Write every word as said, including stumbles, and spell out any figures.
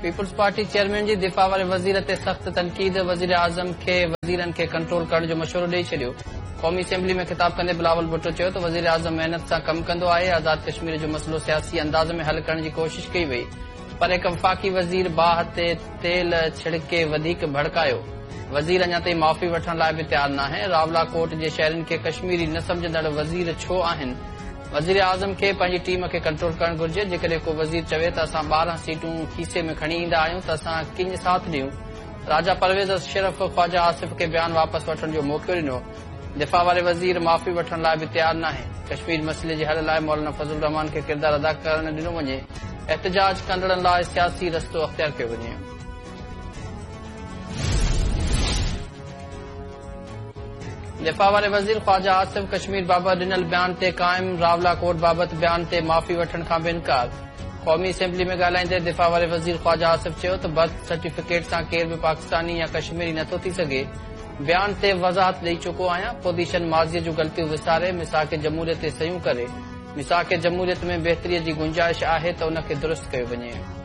People's party chairman जी दिफ़ा वारे वज़ीर ते सख़्त तनक़ीद। वज़ीर आज़म खे वज़ीरनि खे कंट्रोल करण जो मशवरो ॾेई छॾियो। क़ौमी असेंबली में ख़िताब कंदे बिलावल भुट्टो चयो त वज़ीर आज़म महिनत सां कमु कंदो आहे। आज़ाद कश्मीर जो मसइलो सियासी अंदाज़ में हल करण जी कोशिश कई वई, पर हिक वफ़ाक़ी वज़ीर बाहि ते तेल छिड़के वधीक भड़कायो। वज़ीर अञा ताईं माफ़ी वठण लाइ बि तयार नाहे। रावलाकोट जे शहरनि खे कश्मीरी न सम्झंदड़ वज़ीर छो आहिनि? वज़ीर आज़म खे पंहिंजी टीम खे कंट्रोल करणु घुर्जे। जेकॾहिं को वज़ीर चवे त असां ॿारहं सीटूं खीसे में खणी ईंदा आहियूं त असां किंज साथ ॾियूं। राजा परवेज़ अशरफ ख्वाजा आसिफ खे बयान वापसि वठण जो मौक़ो ॾिनो। दिफ़ा वारे वज़ीर माफ़ी वठण लाइ बि तयार नाहे। कश्मीर मसइले जे हल लाइ मौलाना फज़लुर रहमान खे किरदारु अदा करणु ॾिनो वञे। एहतजाज कंदड़नि लाइ सियासी रस्तो अख़्तियार कयो वञे। दिफ़ा वारे वज़ीर ख्वाजा आसिफ कश्मीर बाबति ॾिनल बयान ते क़ाइम। रावलाकोट बाबति बयान ते माफ़ी वठण खां बि इनकार। क़ौमी असेंबली में ॻाल्हाईंदे दिफ़ा वारे वज़ीर ख्वाजा आसिफ चयो त बर्थ सर्टिफिकेट सां केर बि पाकिस्तानी या कश्मीरी नथो थी सघे। बयान ते वज़ाहत ॾेई चुको आहियां। पोज़ीशन माज़ीअ जूं ग़लतियूं विसारे मिसाक जमहूरियत ते सयूं करे। मिसाक जमहूरियत में बहितरीअ जी गुंजाइश आहे त उन खे दुरुस्त कयो वञे।